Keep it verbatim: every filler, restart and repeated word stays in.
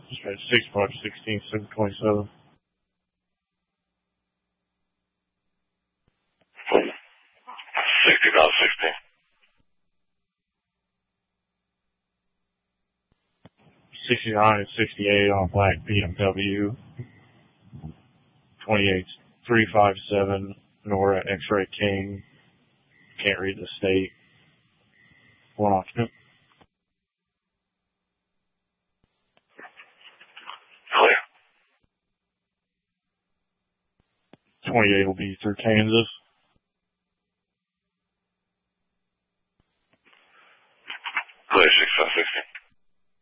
Dispatch six five sixteen seven twenty-seven. sixty-five sixteen. sixty-nine and sixty-eight on a black B M W. twenty-eight three five seven Nora X-Ray King. Can't read the state. One occupant. Clear. twenty-eight will be through Kansas.